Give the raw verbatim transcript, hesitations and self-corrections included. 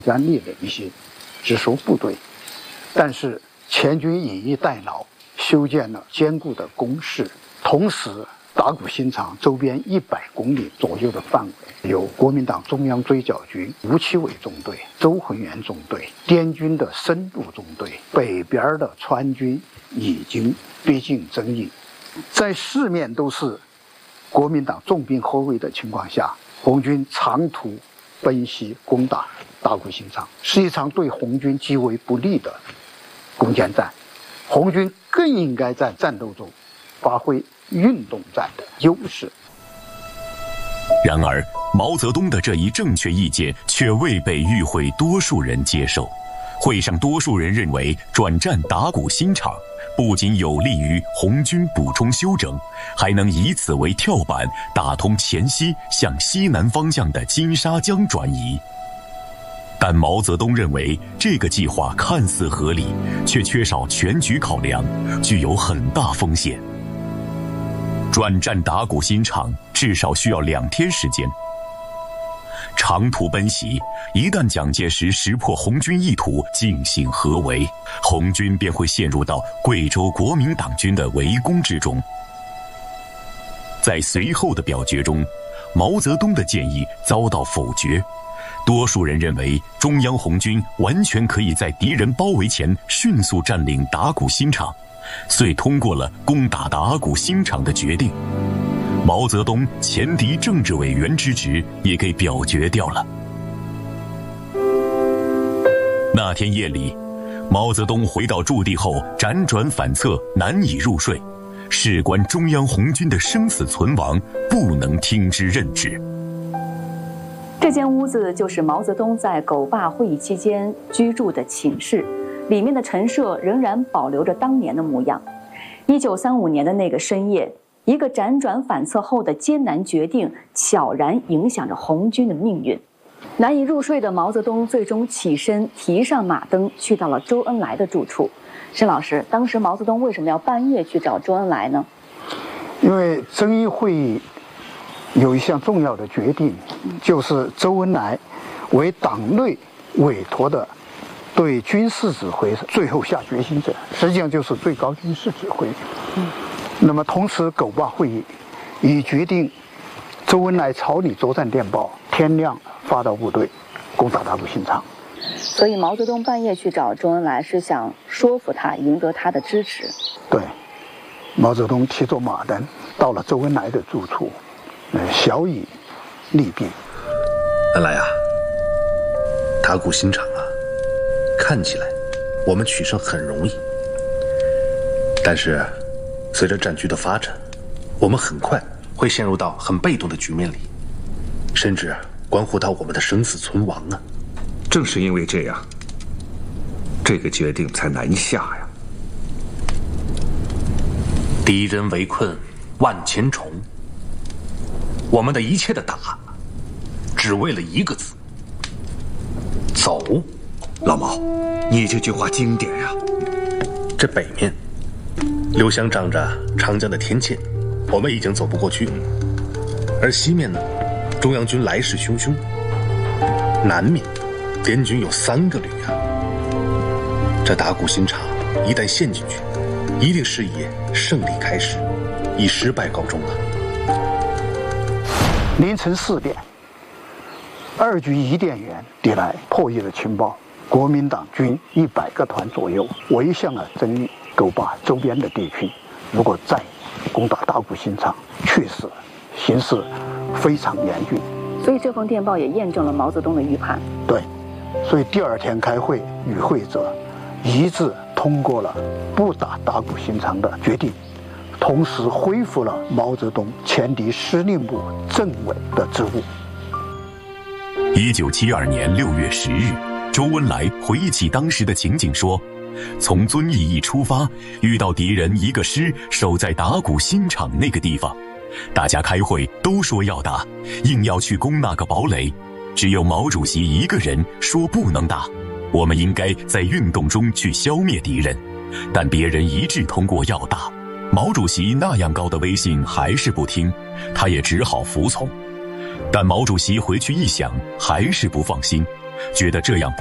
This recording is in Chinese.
战力的一些直属部队，但是前军以逸待劳，修建了坚固的工事，同时打鼓新场周边一百公里左右的范围有国民党中央追剿军吴奇伟中队、周浑元中队、滇军的深入中队，北边的川军已经逼近增益，在四面都是国民党重兵后卫的情况下，红军长途奔袭攻打打鼓新场，是一场对红军极为不利的攻坚战。红军更应该在战斗中发挥运动战的优势。 然而，毛泽东的这一正确意见却未被与会多数人接受。会上多数人认为，转战打鼓新场不仅有利于红军补充休整，还能以此为跳板，打通黔西向西南方向的金沙江转移。但毛泽东认为，这个计划看似合理，却缺少全局考量，具有很大风险。转战打鼓新场至少需要两天时间。长途奔袭，一旦蒋介石识破红军意图进行合围，红军便会陷入到贵州国民党军的围攻之中。在随后的表决中，毛泽东的建议遭到否决。多数人认为，中央红军完全可以在敌人包围前迅速占领打鼓新场，遂通过了攻打打鼓新场的决定。毛泽东前敌政治委员之职也给表决掉了。那天夜里，毛泽东回到驻地后辗转反侧，难以入睡，事关中央红军的生死存亡，不能听之任之。 这间屋子就是毛泽东在狗坝会议期间居住的寝室，里面的陈设仍然保留着当年的模样。一九三五年的那个深夜，一个辗转反侧后的艰难决定，悄然影响着红军的命运。难以入睡的毛泽东最终起身，提上马灯，去到了周恩来的住处。申老师，当时毛泽东为什么要半夜去找周恩来呢？ 因为增益会议有一项重要的决定，就是周恩来为党内委托的对军事指挥最后下决心者，实际上就是最高军事指挥。嗯，那么同时狗坝会议已决定周恩来草拟作战电报，天亮发到部队攻打打鼓新场。 所以毛泽东半夜去找周恩来，是想说服他，赢得他的支持。 对，毛泽东骑着马灯到了周恩来的住处，呃，小以利弊。 恩来啊，打鼓新场啊，看起来我们取胜很容易，但是随着战局的发展，我们很快会陷入到很被动的局面里，甚至关乎到我们的生死存亡啊。 正是因为这样，这个决定才难下呀。 敌人围困万千重，我们的一切的打，只为了一个字：走。 老毛，你这句话经典呀。 这北面，刘湘仗着长江的天堑，我们已经走不过去；而西面呢，中央军来势汹汹。南面，滇军有三个旅啊。这打鼓新场一旦陷进去，一定是以胜利开始，以失败告终啊。 凌晨四点，二局伊甸园递来破译的情报，国民党军一百个团左右围向了增益、狗坝周边的地区。如果再攻打打鼓新场，确实形势非常严峻。 所以这封电报也验证了毛泽东的预判。 对，所以第二天开会，与会者一致通过了不打打鼓新场的决定，同时恢复了毛泽东前敌司令部政委的职务。 一九七二年六月十日，周恩来回忆起当时的情景说：“从遵义一出发，遇到敌人一个师守在打鼓新场那个地方，大家开会都说要打，硬要去攻那个堡垒，只有毛主席一个人说不能打。我们应该在运动中去消灭敌人，但别人一致通过要打。毛主席那样高的威信还是不听，他也只好服从。但毛主席回去一想，还是不放心， 觉得这样